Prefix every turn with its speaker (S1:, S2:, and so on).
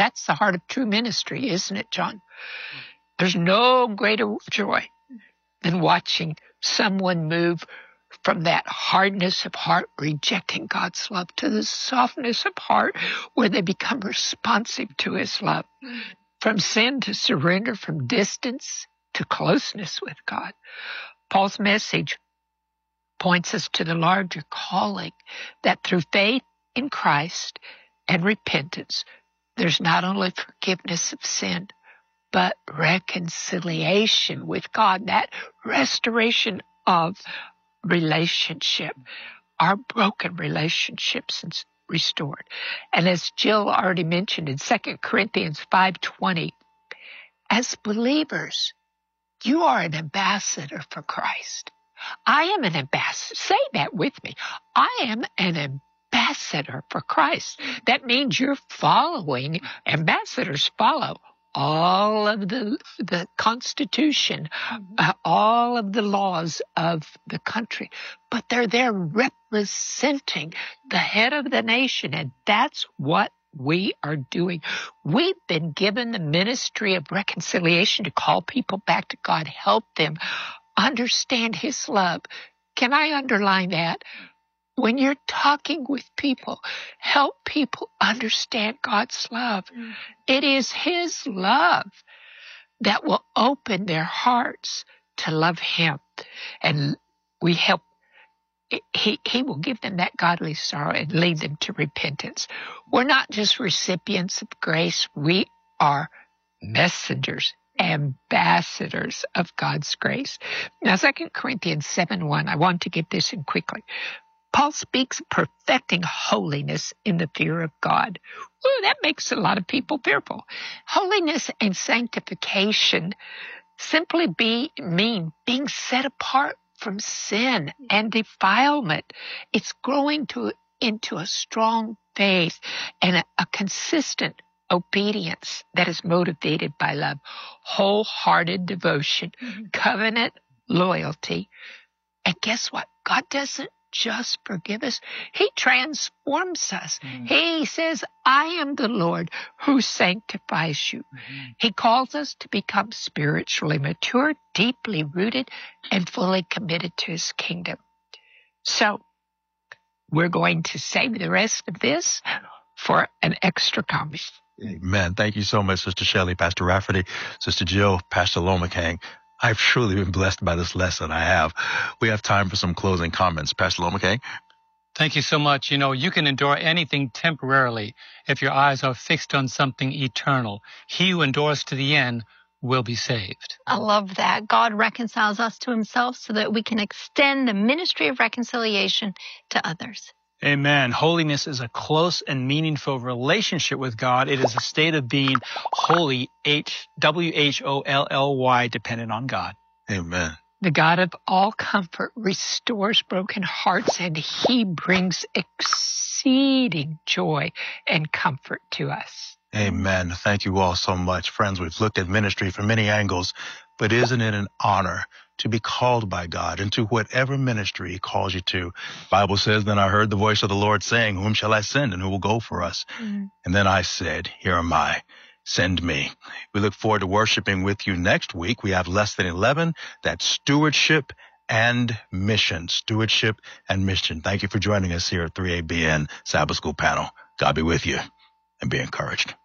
S1: That's the heart of true ministry, isn't it, John? There's no greater joy than watching someone move from that hardness of heart, rejecting God's love, to the softness of heart where they become responsive to his love. From sin to surrender, from distance to closeness with God. Paul's message points us to the larger calling that through faith in Christ and repentance, there's not only forgiveness of sin, but reconciliation with God, that restoration of relationship, our broken relationships restored. And as Jill already mentioned in 2 Corinthians 5:20, as believers, you are an ambassador for Christ. I am an ambassador. Say that with me. I am an ambassador for Christ. That means you're following, ambassadors follow all of the Constitution, all of the laws of the country, but they're there representing the head of the nation, and that's what we are doing. We've been given the ministry of reconciliation to call people back to God, help them understand his love. Can I underline that? When you're talking with people, help people understand God's love. It is his love that will open their hearts to love him. And we help, he will give them that godly sorrow and lead them to repentance. We're not just recipients of grace. We are messengers, ambassadors of God's grace. Now, 2 Corinthians 7:1, I want to get this in quickly. Paul speaks of perfecting holiness in the fear of God. Ooh, that makes a lot of people fearful. Holiness and sanctification simply mean being set apart from sin and defilement. It's growing into a strong faith and a consistent obedience that is motivated by love, wholehearted devotion, covenant loyalty. And guess what? God doesn't just forgive us. He transforms us. He says, I am the Lord who sanctifies you. He calls us to become spiritually mature, deeply rooted, and fully committed to his kingdom. So we're going to save the rest of this for an extra comment.
S2: Amen. Thank you so much, Sister Shelley, Pastor Rafferty, Sister Jill, Pastor Lomacang. I've truly been blessed by this lesson. I have. We have time for some closing comments. Pastor Lomacang.
S3: Thank you so much. You know, you can endure anything temporarily if your eyes are fixed on something eternal. He who endures to the end will be saved.
S4: I love that. God reconciles us to himself so that we can extend the ministry of reconciliation to others.
S5: Amen. Holiness is a close and meaningful relationship with God. It is a state of being holy, WHOLLY, dependent on God.
S2: Amen.
S1: The God of all comfort restores broken hearts, and he brings exceeding joy and comfort to us.
S2: Amen. Thank you all so much. Friends, we've looked at ministry from many angles, but isn't it an honor to be called by God into whatever ministry he calls you to? The Bible says, then I heard the voice of the Lord saying, whom shall I send and who will go for us? And then I said, here am I, send me. We look forward to worshiping with you next week. We have Lesson 11, that's stewardship and mission. Stewardship and mission. Thank you for joining us here at 3ABN Sabbath School panel. God be with you and be encouraged.